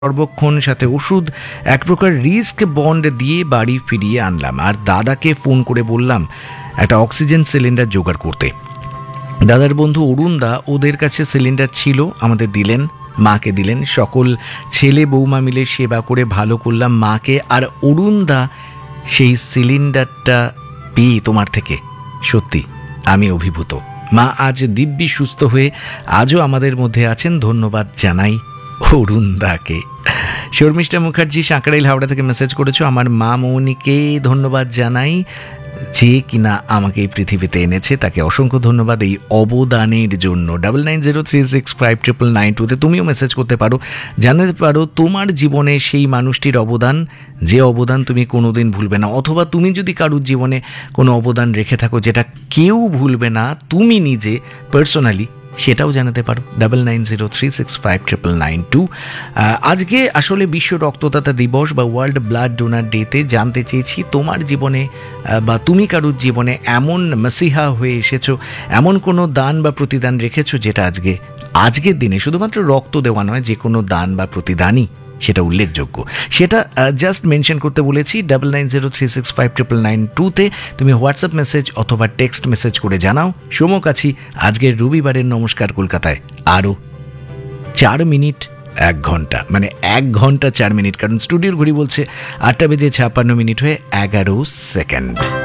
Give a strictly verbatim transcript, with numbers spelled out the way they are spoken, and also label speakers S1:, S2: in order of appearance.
S1: সর্বক্ষণ সাথে ওষুধ এক প্রকার রিস্ক বন্ড দিয়ে বাড়ি ফিরিয়ে আনলাম। আর দাদাকে ফোন করে বললাম একটা অক্সিজেন সিলিন্ডার জোগাড় করতে। দাদার বন্ধু অরুণদা ওদের কাছে সিলিন্ডার ছিল, আমাদের দিলেন, মাকে দিলেন। সকল ছেলে বৌমা মিলে সেবা করে ভালো করলাম মাকে। আর অরুণদা সেই সিলিন্ডারটা পেয়ে তোমার থেকে সত্যি আমি অভিভূত। মা আজ দিব্যি সুস্থ হয়ে আজও আমাদের মধ্যে আছেন। ধন্যবাদ জানাই অরুণদাকে। শর্মিষ্ঠা মুখার্জি সাঁকড়াইল হাওড়া থেকে মেসেজ করেছো। আমার মা মৌনিকে ধন্যবাদ জানাই, যে কিনা আমাকে এই পৃথিবীতে এনেছে, তাকে অসংখ্য ধন্যবাদ এই অবদানের জন্য। Double nine zero three six five triple nine টুতে তুমিও মেসেজ করতে পারো, জানাতে পারো তোমার জীবনে সেই মানুষটির অবদান, যে অবদান তুমি কোনোদিন ভুলবে না। অথবা তুমি যদি কারুর জীবনে কোনো অবদান রেখে থাকো যেটা কেউ ভুলবে না, তুমি নিজে পার্সোনালি, সেটাও জানাতে পারো। Double nine zero three six five triple nine two. আজকে আসলে বিশ্ব রক্তদাতা দিবস বা ওয়ার্ল্ড ব্লাড ডোনার ডেতে জানতে চেয়েছি তোমার জীবনে বা তুমি কারুর জীবনে এমন মাসিহা হয়ে এসেছো, এমন কোনো দান বা প্রতিদান রেখেছো যেটা আজকে আজকের দিনে শুধুমাত্র রক্ত দেওয়া নয়, যে কোনো দান বা প্রতিদানই সেটা উল্লেখযোগ্য। সেটা জাস্ট মেনশন করতে বলেছি। Double nine zero three six five triple nine টুতে তুমি হোয়াটসঅ্যাপ মেসেজ অথবা টেক্সট মেসেজ করে জানাও। সমক আছি আজকের রবিবারের নমস্কার কলকাতায় আরও চার মিনিট এক ঘন্টা, মানে এক ঘন্টা চার মিনিট, কারণ স্টুডিওর ঘড়ি বলছে আটটা বেজে ছাপ্পান্ন মিনিট হয়ে এগারো সেকেন্ড।